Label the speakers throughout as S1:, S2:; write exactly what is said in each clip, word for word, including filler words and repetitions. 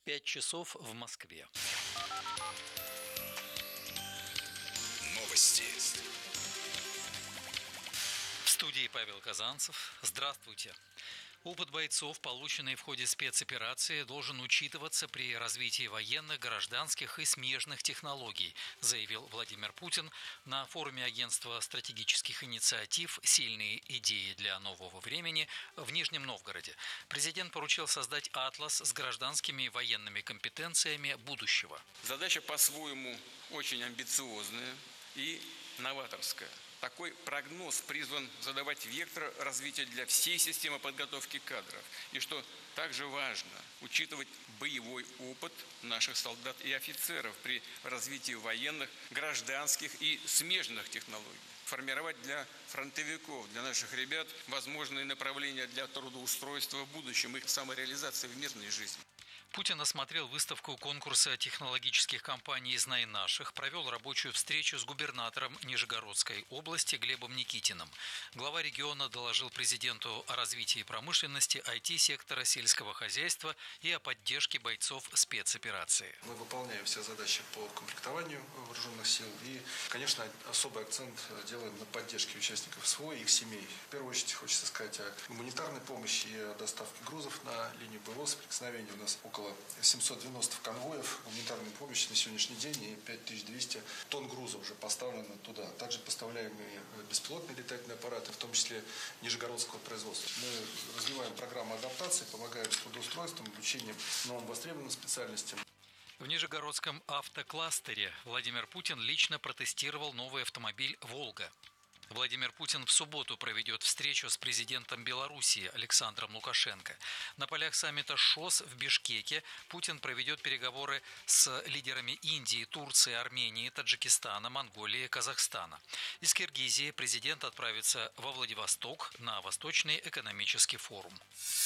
S1: Пять часов в Москве.
S2: Новости.
S1: В студии Павел Казанцев. Здравствуйте. Опыт бойцов, полученный в ходе спецоперации, должен учитываться при развитии военных, гражданских и смежных технологий, заявил Владимир Путин на форуме Агентства стратегических инициатив «Сильные идеи для нового времени» в Нижнем Новгороде. Президент поручил создать атлас с гражданскими и военными компетенциями будущего.
S3: Задача по-своему очень амбициозная и новаторская. Такой прогноз призван задавать вектор развития для всей системы подготовки кадров. И что также важно, учитывать боевой опыт наших солдат и офицеров при развитии военных, гражданских и смежных технологий. Формировать для фронтовиков, для наших ребят возможные направления для трудоустройства в будущем, их самореализации в мирной жизни.
S1: Путин осмотрел выставку конкурса технологических компаний «Знай наших», провел рабочую встречу с губернатором Нижегородской области Глебом Никитиным. Глава региона доложил президенту о развитии промышленности, ай ти-сектора, сельского хозяйства и о поддержке бойцов спецоперации.
S4: Мы выполняем все задачи по комплектованию вооруженных сил и, конечно, особый акцент делаем на поддержке участников СВО и их семей. В первую очередь хочется сказать о гуманитарной помощи и о доставке грузов на линию боевого соприкосновения. У нас около семьсот девяносто конвоев гуманитарной помощи на сегодняшний день и пять тысяч двести тонн груза уже поставлено туда. Также поставляем и беспилотные летательные аппараты, в том числе нижегородского производства. Мы развиваем программу адаптации, помогаем с трудоустройством, обучением новым востребованным специальностям.
S1: В Нижегородском автокластере Владимир Путин лично протестировал новый автомобиль «Волга». Владимир Путин в субботу проведет встречу с президентом Белоруссии Александром Лукашенко. На полях саммита ШОС в Бишкеке Путин проведет переговоры с лидерами Индии, Турции, Армении, Таджикистана, Монголии, Казахстана. Из Киргизии президент отправится во Владивосток на Восточный экономический форум.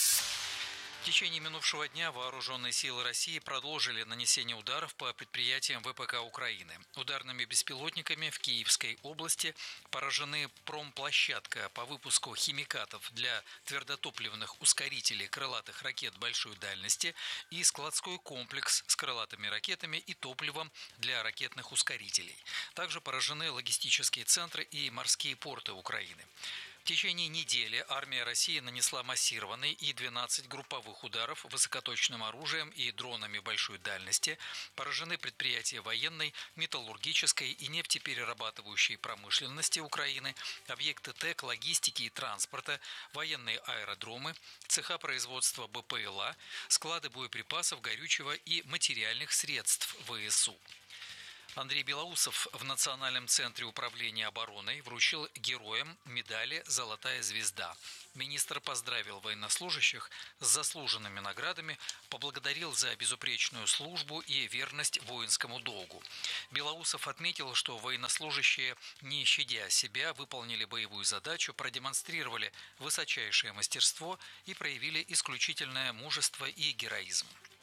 S1: В течение минувшего дня вооруженные силы России продолжили нанесение ударов по предприятиям вэ пэ ка Украины. Ударными беспилотниками в Киевской области поражены промплощадка по выпуску химикатов для твердотопливных ускорителей крылатых ракет большой дальности и складской комплекс с крылатыми ракетами и топливом для ракетных ускорителей. Также поражены логистические центры и морские порты Украины. В течение недели армия России нанесла массированный и двенадцать групповых ударов высокоточным оружием и дронами большой дальности. Поражены предприятия военной, металлургической и нефтеперерабатывающей промышленности Украины, объекты ТЭК, логистики и транспорта, военные аэродромы, цеха производства бэ пэ эл а, склады боеприпасов, горючего и материальных средств вэ эс у. Андрей Белоусов в Национальном центре управления обороной вручил героям медали «Золотая звезда». Министр поздравил военнослужащих с заслуженными наградами, поблагодарил за безупречную службу и верность воинскому долгу. Белоусов отметил, что военнослужащие, не щадя себя, выполнили боевую задачу, продемонстрировали высочайшее мастерство и проявили исключительное мужество и героизм.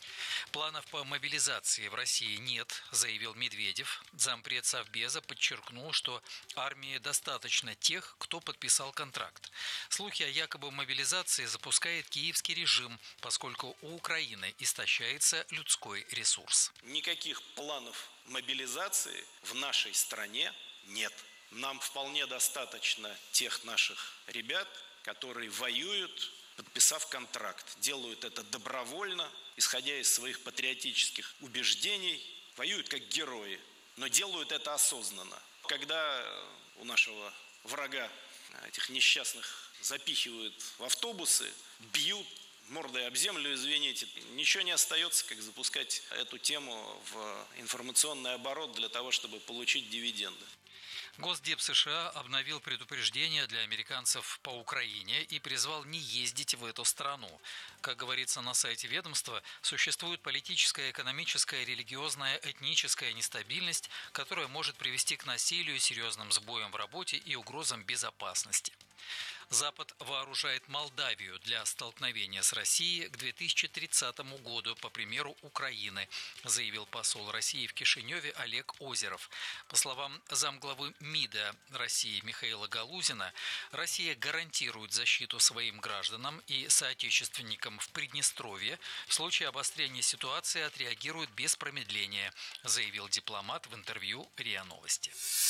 S1: Планов по мобилизации в России нет, заявил Медведев. Зампред Совбеза подчеркнул, что армии достаточно тех, кто подписал контракт. Слухи о якобы мобилизации запускает киевский режим, поскольку у Украины истощается людской ресурс.
S5: Никаких планов мобилизации в нашей стране нет. Нам вполне достаточно тех наших ребят, которые воюют, подписав контракт, делают это добровольно, исходя из своих патриотических убеждений, воюют как герои, но делают это осознанно. Когда у нашего врага этих несчастных запихивают в автобусы, бьют мордой об землю, извините, ничего не остается, как запускать эту тему в информационный оборот для того, чтобы получить дивиденды.
S1: Госдеп США обновил предупреждение для американцев по Украине и призвал не ездить в эту страну. Как говорится на сайте ведомства, существует политическая, экономическая, религиозная, этническая нестабильность, которая может привести к насилию, серьезным сбоям в работе и угрозам безопасности. Запад вооружает Молдавию для столкновения с Россией к две тысячи тридцатому году, по примеру Украины, заявил посол России в Кишиневе Олег Озеров. По словам замглавы МИДа России Михаила Галузина, Россия гарантирует защиту своим гражданам и соотечественникам в Приднестровье. В случае обострения ситуации отреагирует без промедления, заявил дипломат в интервью РИА Новости.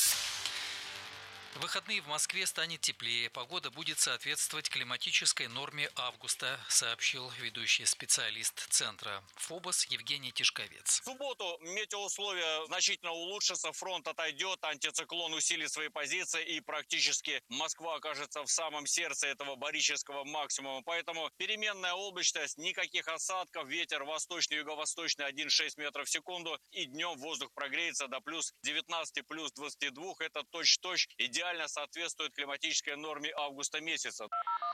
S1: В выходные в Москве станет теплее. Погода будет соответствовать климатической норме августа, сообщил ведущий специалист Центра ФОБОС Евгений Тишковец.
S2: В субботу метеоусловия значительно улучшатся, фронт отойдет, антициклон усилит свои позиции и практически Москва окажется в самом сердце этого барического максимума. Поэтому переменная облачность, никаких осадков, ветер восточный, юго-восточный один и шесть метров в секунду. И днем воздух прогреется до плюс девятнадцати, плюс двадцати двух. Это точь-в-точь идеально соответствует климатической норме августа месяца.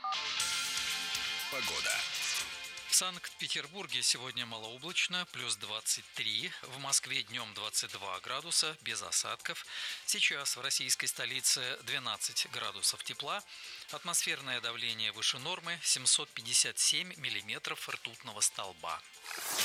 S6: Погода.
S1: В Санкт-Петербурге сегодня малооблачно, плюс двадцать три, в Москве днем двадцать два градуса, без осадков. Сейчас в российской столице двенадцать градусов тепла, атмосферное давление выше нормы семьсот пятьдесят семь миллиметров ртутного столба.